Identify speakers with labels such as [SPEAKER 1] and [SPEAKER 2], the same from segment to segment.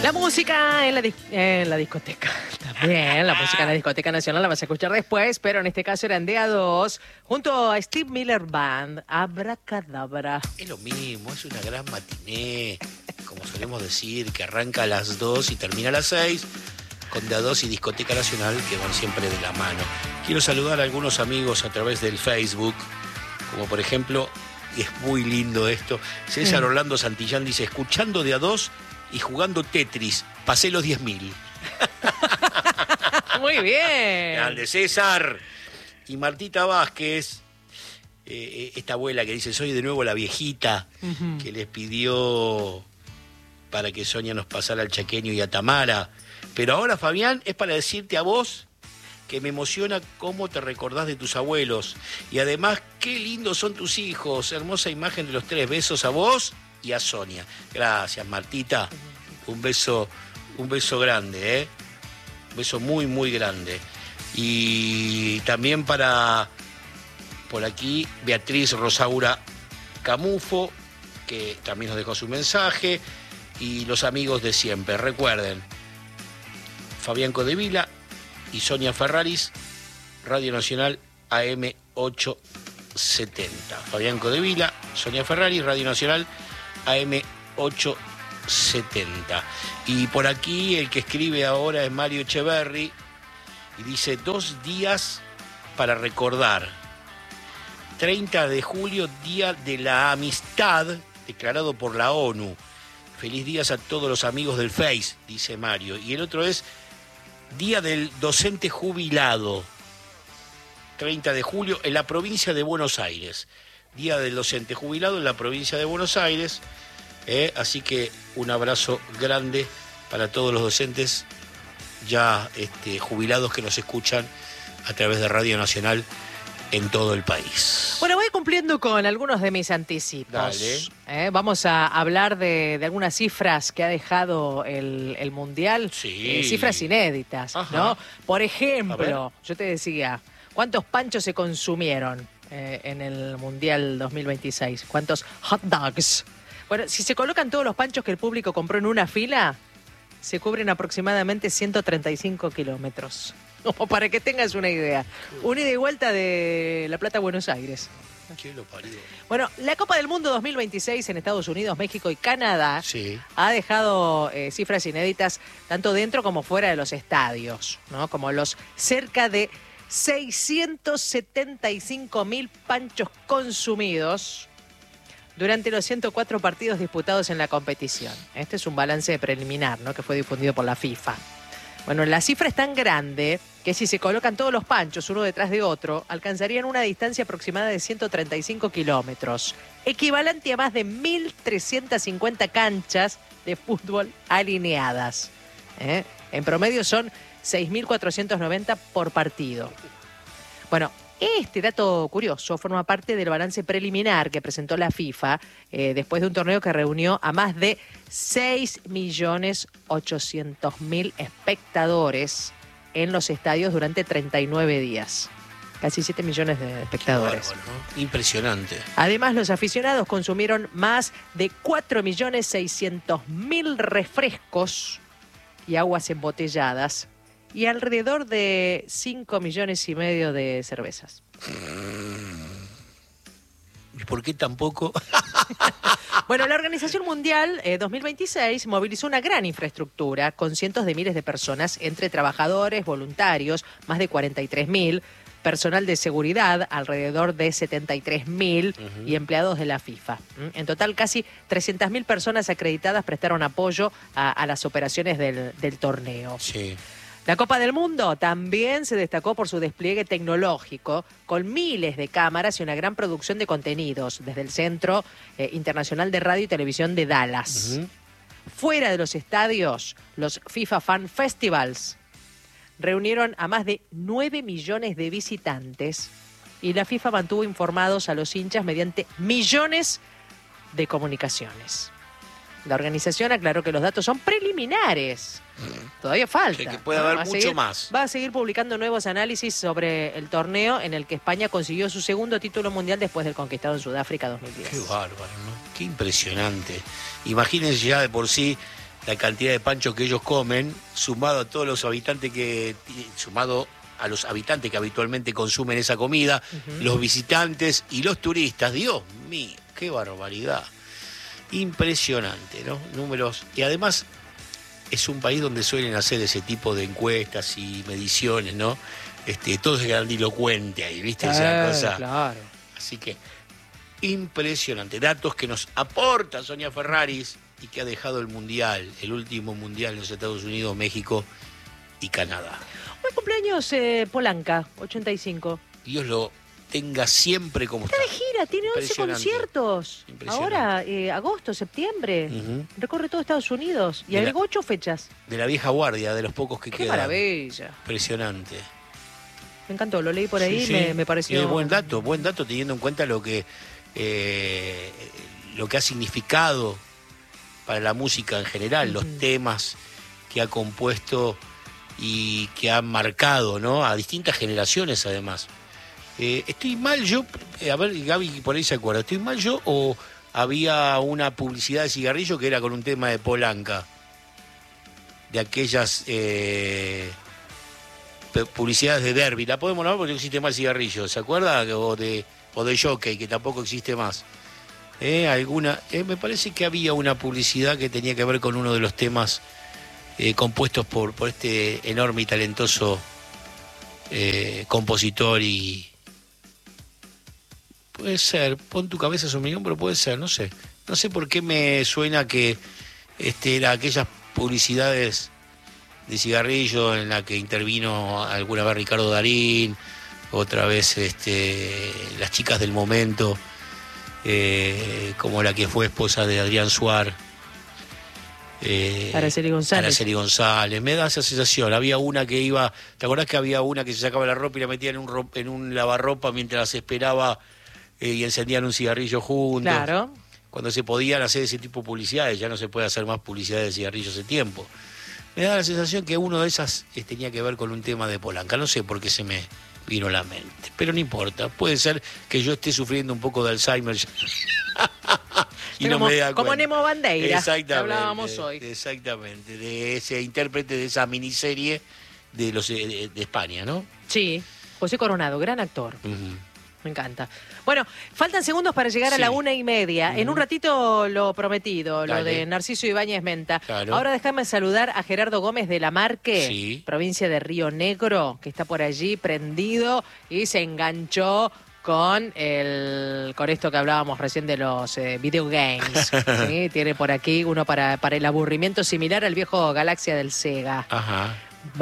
[SPEAKER 1] La música en la discoteca. También la música en la discoteca nacional la vas a escuchar después, pero en este caso eran de A2, junto a Steve Miller Band, Abracadabra.
[SPEAKER 2] Es lo mismo, es una gran matiné, como solemos decir, que arranca a las 2 y termina a las 6, con de A2 y Discoteca Nacional, que van siempre de la mano. Quiero saludar a algunos amigos a través del Facebook, como por ejemplo, y es muy lindo esto, César Orlando Santillán dice, escuchando de A2 y jugando Tetris, pasé los 10.000.
[SPEAKER 1] Muy bien.
[SPEAKER 2] Grande César. Y Martita Vázquez, esta abuela que dice, soy de nuevo la viejita que les pidió para que Sonia nos pasara al Chaqueño y a Tamara. Pero ahora, Fabián, es para decirte a vos que me emociona cómo te recordás de tus abuelos. Y además, qué lindos son tus hijos. Hermosa imagen de los 3. Besos a vos y a Sonia. Gracias, Martita. Un beso grande, Un beso muy, muy grande. Y también para, por aquí, Beatriz Rosaura Camufo, que también nos dejó su mensaje. Y los amigos de siempre. Recuerden, Fabián Codevila y Sonia Ferraris, Radio Nacional AM 870. Fabián Codevila, Sonia Ferraris, Radio Nacional AM 870. Y por aquí el que escribe ahora es Mario Echeverry y dice 2 días para recordar. 30 de julio, Día de la Amistad, declarado por la ONU. Feliz días a todos los amigos del Face, dice Mario. Y el otro es Día del Docente Jubilado, 30 de julio, en la provincia de Buenos Aires. Día del Docente Jubilado en la provincia de Buenos Aires. Así que un abrazo grande para todos los docentes ya jubilados que nos escuchan a través de Radio Nacional en todo el país.
[SPEAKER 1] Bueno, voy cumpliendo con algunos de mis anticipos.
[SPEAKER 2] Dale.
[SPEAKER 1] Vamos a hablar de algunas cifras que ha dejado el Mundial.
[SPEAKER 2] Sí.
[SPEAKER 1] Cifras inéditas,
[SPEAKER 2] Ajá.
[SPEAKER 1] ¿no? Por ejemplo, yo te decía, ¿cuántos panchos se consumieron en el Mundial 2026? ¿Cuántos hot dogs? Bueno, si se colocan todos los panchos que el público compró en una fila, se cubren aproximadamente 135 kilómetros. Como para que tengas una idea. Una ida y vuelta de La Plata a Buenos Aires.
[SPEAKER 2] ¿Qué lo parió?
[SPEAKER 1] Bueno, la Copa del Mundo 2026 en Estados Unidos, México y Canadá
[SPEAKER 2] Sí.
[SPEAKER 1] ha dejado cifras inéditas tanto dentro como fuera de los estadios, ¿no? Como los cerca de 675.000 panchos consumidos durante los 104 partidos disputados en la competición. Este es un balance preliminar, ¿no? Que fue difundido por la FIFA. Bueno, la cifra es tan grande que si se colocan todos los panchos uno detrás de otro, alcanzarían una distancia aproximada de 135 kilómetros, equivalente a más de 1.350 canchas de fútbol alineadas. En promedio son 6.490 por partido. Bueno, este dato curioso forma parte del balance preliminar que presentó la FIFA después de un torneo que reunió a más de 6.800.000 espectadores en los estadios durante 39 días. Casi 7 millones de espectadores.
[SPEAKER 2] Bárbaro, ¿no? Impresionante.
[SPEAKER 1] Además, los aficionados consumieron más de 4.600.000 refrescos y aguas embotelladas y alrededor de 5,5 millones de cervezas.
[SPEAKER 2] ¿Y por qué tampoco?
[SPEAKER 1] Bueno, la Organización Mundial 2026 movilizó una gran infraestructura con cientos de miles de personas, entre trabajadores, voluntarios, más de 43.000, personal de seguridad, alrededor de 73.000 y empleados de la FIFA. En total, casi 300.000 personas acreditadas prestaron apoyo a las operaciones del torneo.
[SPEAKER 2] Sí.
[SPEAKER 1] La Copa del Mundo también se destacó por su despliegue tecnológico, con miles de cámaras y una gran producción de contenidos desde el Centro Internacional de Radio y Televisión de Dallas. Fuera de los estadios, los FIFA Fan Festivals reunieron a más de 9 millones de visitantes y la FIFA mantuvo informados a los hinchas mediante millones de comunicaciones. La organización aclaró que los datos son preliminares. Todavía falta.
[SPEAKER 2] Que puede haber mucho más.
[SPEAKER 1] Va a seguir publicando nuevos análisis sobre el torneo en el que España consiguió su segundo título mundial después del conquistado en Sudáfrica 2010.
[SPEAKER 2] Qué bárbaro, ¿no? Qué impresionante. Imagínense ya de por sí la cantidad de panchos que ellos comen, sumado a todos los habitantes sumado a los habitantes que habitualmente consumen esa comida, los visitantes y los turistas. Dios mío, qué barbaridad. Impresionante, ¿no? Números. Y además es un país donde suelen hacer ese tipo de encuestas y mediciones, ¿no? Todo es grandilocuente ahí, ¿viste? Esa cosa.
[SPEAKER 1] Claro.
[SPEAKER 2] Así que impresionante. Datos que nos aporta Sonia Ferraris y que ha dejado el mundial, el último mundial en los Estados Unidos, México y Canadá.
[SPEAKER 1] Hoy cumpleaños Polanca, 85.
[SPEAKER 2] Dios lo tenga siempre como está.
[SPEAKER 1] Está de gira, tiene 11 conciertos. Ahora, agosto, septiembre. Recorre todo Estados Unidos y agregó 8 fechas.
[SPEAKER 2] De la vieja guardia, de los pocos que quedan.
[SPEAKER 1] ¡Qué maravilla!
[SPEAKER 2] Impresionante.
[SPEAKER 1] Me encantó, lo leí por ahí,
[SPEAKER 2] Sí.
[SPEAKER 1] Me pareció...
[SPEAKER 2] Buen dato teniendo en cuenta lo que ha significado para la música en general, los temas que ha compuesto y que ha marcado, ¿no? A distintas generaciones además. ¿Estoy mal yo? A ver, Gaby por ahí se acuerda. ¿Estoy mal yo o había una publicidad de cigarrillo que era con un tema de Polanca? De aquellas publicidades de Derby. La podemos nombrar porque no existe más cigarrillo, ¿se acuerda? O de Jockey, que tampoco existe más. Me parece que había una publicidad que tenía que ver con uno de los temas compuestos por este enorme y talentoso compositor y... Puede ser, pon tu cabeza sobre mi hombro, puede ser, no sé. No sé por qué me suena que era aquellas publicidades de cigarrillo en la que intervino alguna vez Ricardo Darín, otra vez las chicas del momento, como la que fue esposa de Adrián Suar.
[SPEAKER 1] Araceli
[SPEAKER 2] González. Me da esa sensación. Había una que iba, ¿te acordás que había una que se sacaba la ropa y la metía en un lavarropa mientras esperaba y encendían un cigarrillo juntos?
[SPEAKER 1] Claro.
[SPEAKER 2] Cuando se podían hacer ese tipo de publicidades, ya no se puede hacer más publicidad de cigarrillos hace tiempo. Me da la sensación que uno de esas tenía que ver con un tema de Polanca. No sé por qué se me vino a la mente, pero no importa. Puede ser que yo esté sufriendo un poco de Alzheimer y no me da cuenta.
[SPEAKER 1] Como Nemo Bandeira,
[SPEAKER 2] exactamente,
[SPEAKER 1] que hablábamos hoy.
[SPEAKER 2] Exactamente, de ese intérprete de esa miniserie de España, ¿no?
[SPEAKER 1] Sí, José Coronado, gran actor. Me encanta. Bueno, faltan segundos para llegar a la 1:30. En un ratito lo prometido, lo de Narciso Ibáñez Menta.
[SPEAKER 2] Claro.
[SPEAKER 1] Ahora déjame saludar a Gerardo Gómez de la Marque, provincia de Río Negro, que está por allí prendido y se enganchó con esto que hablábamos recién de los video games. ¿Sí? Tiene por aquí uno para el aburrimiento similar al viejo Galaxia del Sega.
[SPEAKER 2] Ajá.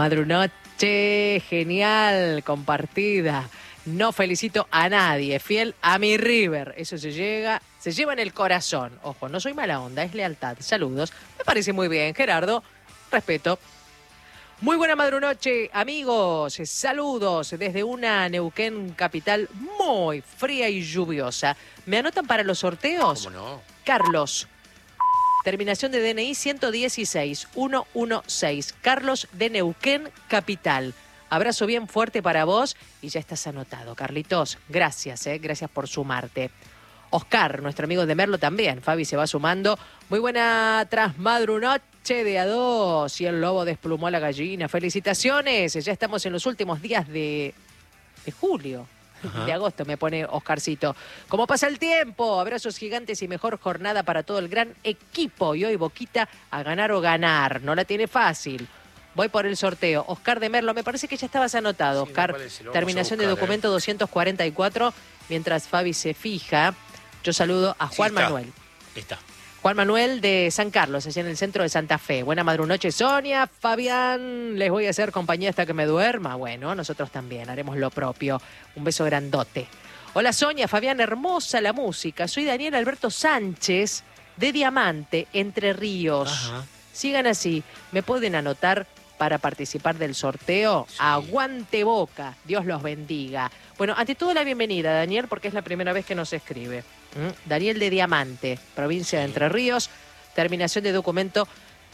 [SPEAKER 1] Madrunoche, genial, compartida. No felicito a nadie, fiel a mi River. Eso se lleva en el corazón. Ojo, no soy mala onda, es lealtad. Saludos. Me parece muy bien, Gerardo. Respeto. Muy buena madrunoche, amigos. Saludos desde una Neuquén capital muy fría y lluviosa. ¿Me anotan para los sorteos?
[SPEAKER 2] ¿Cómo no?
[SPEAKER 1] Carlos. Terminación de DNI 116 116. Carlos de Neuquén capital. Abrazo bien fuerte para vos y ya estás anotado, Carlitos. Gracias, gracias por sumarte. Oscar, nuestro amigo de Merlo también. Fabi se va sumando. Muy buena trasmadrunoche de A2. Y el lobo desplumó a la gallina. Felicitaciones. Ya estamos en los últimos días de julio. Ajá. De agosto me pone Oscarcito. ¿Cómo pasa el tiempo? Abrazos gigantes y mejor jornada para todo el gran equipo. Y hoy Boquita a ganar o ganar. No la tiene fácil. Voy por el sorteo. Oscar de Merlo, me parece que ya estabas anotado, sí, Oscar. Terminación de documento 244. Mientras Fabi se fija, yo saludo a Juan Manuel.
[SPEAKER 2] Está.
[SPEAKER 1] Juan Manuel de San Carlos, allá en el centro de Santa Fe. Buena madrunoche, Sonia, Fabián. Les voy a hacer compañía hasta que me duerma. Bueno, nosotros también haremos lo propio. Un beso grandote. Hola, Sonia, Fabián, hermosa la música. Soy Daniel Alberto Sánchez, de Diamante, Entre Ríos.
[SPEAKER 2] Ajá.
[SPEAKER 1] Sigan así. ¿Me pueden anotar para participar del sorteo? Sí. Aguante Boca, Dios los bendiga. Bueno, ante todo la bienvenida, Daniel, porque es la primera vez que nos escribe. Daniel de Diamante, provincia de Entre Ríos, terminación de documento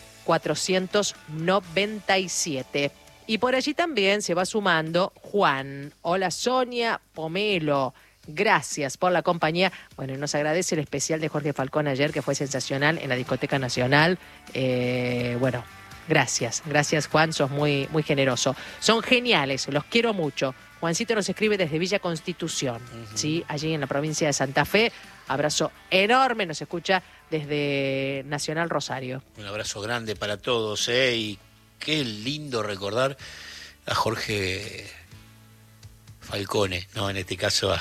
[SPEAKER 1] 497. Y por allí también se va sumando Juan. Hola Sonia, Pomelo, Gracias por la compañía. Bueno, nos agradece el especial de Jorge Falcón ayer, que fue sensacional en la Discoteca Nacional. Bueno, gracias Juan, sos muy, muy generoso. Son geniales, los quiero mucho. Juancito nos escribe desde Villa Constitución, ¿sí? Allí en la provincia de Santa Fe. Abrazo enorme, nos escucha desde Nacional Rosario. Un
[SPEAKER 2] abrazo grande para todos, y qué lindo recordar a Jorge Falcone, ¿no? En este caso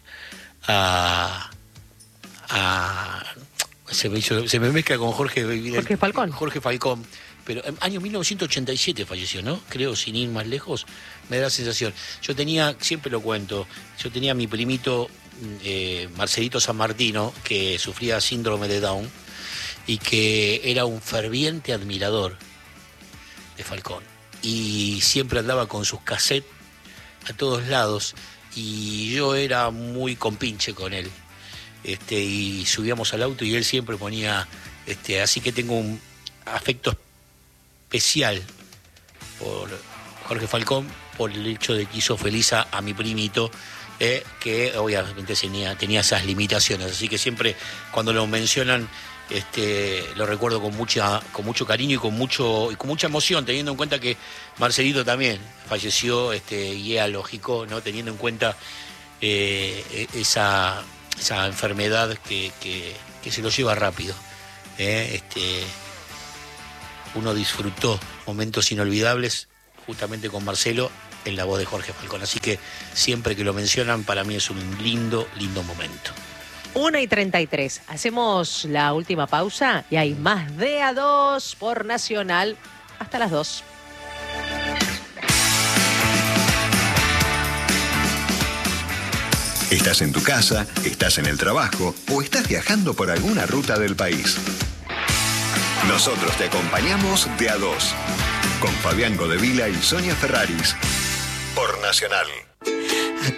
[SPEAKER 2] se me mezcla con Jorge
[SPEAKER 1] Falcón.
[SPEAKER 2] Jorge Falcón. Pero en año 1987 falleció, ¿no? Creo, sin ir más lejos, me da la sensación. Yo tenía, siempre lo cuento, a mi primito Marcelito San Martino, que sufría síndrome de Down y que era un ferviente admirador de Falcón. Y siempre andaba con sus cassettes a todos lados y yo era muy compinche con él. Y subíamos al auto y él siempre ponía, así que tengo un afecto especial por Jorge Falcón, por el hecho de que hizo feliz a mi primito, que obviamente tenía esas limitaciones, así que siempre cuando lo mencionan lo recuerdo con mucho cariño y con mucha emoción, teniendo en cuenta que Marcelito también falleció, y era lógico, ¿no? Teniendo en cuenta esa enfermedad que se lo lleva rápido. Uno disfrutó momentos inolvidables justamente con Marcelo en la voz de Jorge Falcón. Así que siempre que lo mencionan, para mí es un lindo, lindo momento.
[SPEAKER 1] 1:33. Hacemos la última pausa y hay más de A2 por Nacional hasta las 2.
[SPEAKER 3] Estás en tu casa, estás en el trabajo o estás viajando por alguna ruta del país. Nosotros te acompañamos de A2 con Fabián Godevila y Sonia Ferraris por Nacional.